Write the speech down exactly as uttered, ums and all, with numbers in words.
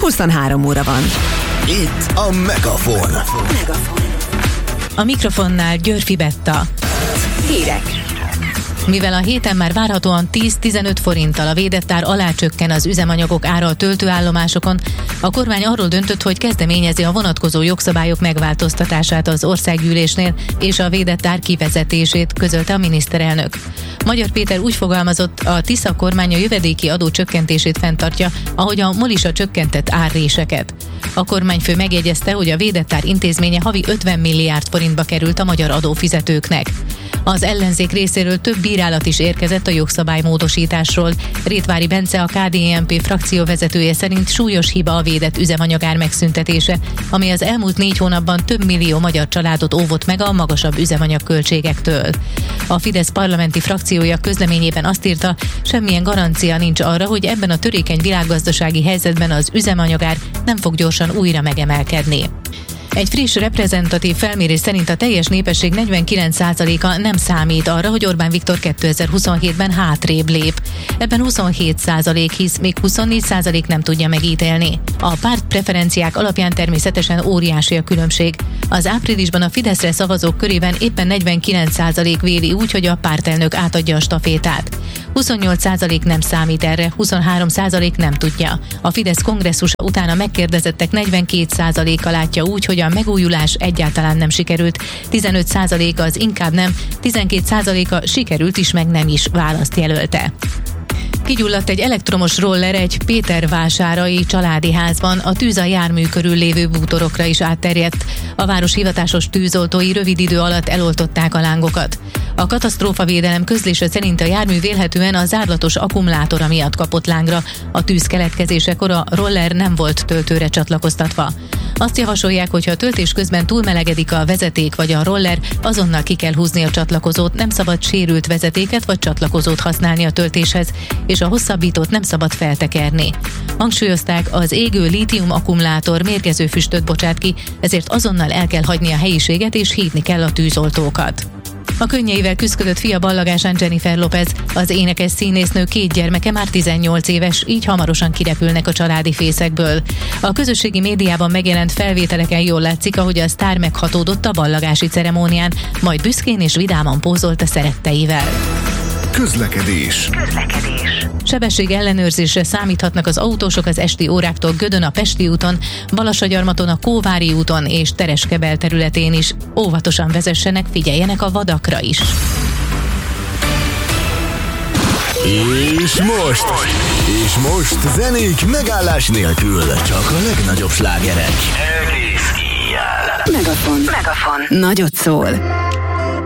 huszonhárom óra van. Itt a Megafon. Megafon. A mikrofonnál Györfi Betta. Hírek. Mivel a héten már várhatóan tíz-tizenöt forinttal a védett ár alá csökken az üzemanyagok ára a töltőállomásokon, a kormány arról döntött, hogy kezdeményezi a vonatkozó jogszabályok megváltoztatását az országgyűlésnél és a védett ár kivezetését, közölte a miniszterelnök. Magyar Péter úgy fogalmazott, a Tisza kormány a jövedéki adó csökkentését fenntartja, ahogy a MOL is a csökkentett árréseket. A kormányfő megjegyezte, hogy a védett ár intézménye havi ötven milliárd forintba került a magyar adófizetőknek. Az ellenzék részéről több bírálat is érkezett a jogszabálymódosításról. Rétvári Bence, a ká dé en pé frakció vezetője szerint súlyos hiba a védett üzemanyagár megszüntetése, ami az elmúlt négy hónapban több millió magyar családot óvott meg a magasabb üzemanyagköltségektől. A Fidesz parlamenti frakciója közleményében azt írta, semmilyen garancia nincs arra, hogy ebben a törékeny világgazdasági helyzetben az üzemanyagár nem fog gyorsan újra megemelkedni. Egy friss reprezentatív felmérés szerint a teljes népesség negyvenkilenc százaléka nem számít arra, hogy Orbán Viktor kétezer-huszonhétben hátrébb lép. Ebben huszonhét százalék hisz, még huszonnégy százalék nem tudja megítélni. A párt preferenciák alapján természetesen óriási a különbség. Az áprilisban a Fideszre szavazók körében éppen negyvenkilenc százalék véli úgy, hogy a pártelnök átadja a stafétát. huszonnyolc százalék nem számít erre, huszonhárom százalék nem tudja. A Fidesz kongresszusa után a megkérdezettek negyvenkét százaléka látja úgy, hogy a megújulás egyáltalán nem sikerült, tizenöt százaléka az inkább nem, tizenkét százaléka sikerült is, meg nem is választ jelölte. Kigyulladt egy elektromos roller egy Pétervásárai családi házban, a tűz a jármű körül lévő bútorokra is átterjedt. A város hivatásos tűzoltói rövid idő alatt eloltották a lángokat. A katasztrófavédelem közlése szerint a jármű vélhetően a zárlatos akkumulátora miatt kapott lángra. A tűz keletkezésekor a roller nem volt töltőre csatlakoztatva. Azt javasolják, hogy ha a töltés közben túlmelegedik a vezeték vagy a roller, azonnal ki kell húzni a csatlakozót, nem szabad sérült vezetéket vagy csatlakozót használni a töltéshez, és a hosszabbítót nem szabad feltekerni. Hangsúlyozták, az égő lítium akkumulátor mérgező füstöt bocsát ki, ezért azonnal el kell hagyni a helyiséget és hívni kell a tűzoltókat. A könnyeivel küszködött fia ballagásán Jennifer Lopez, az énekes színésznő két gyermeke már tizennyolc éves, így hamarosan kirepülnek a családi fészekből. A közösségi médiában megjelent felvételeken jól látszik, ahogy a sztár meghatódott a ballagási ceremónián, majd büszkén és vidáman pózolt a szeretteivel. Közlekedés. Közlekedés. Sebesség ellenőrzésre számíthatnak az autósok az esti óráktól Gödön a Pesti úton, Balassagyarmaton a Kóvári úton és Tereskebel területén is. Óvatosan vezessenek, figyeljenek a vadakra is. És most, és most zenék megállás nélkül, csak a legnagyobb slágerek. Egész éjjel. Megafon. Megafon. Nagyot szól.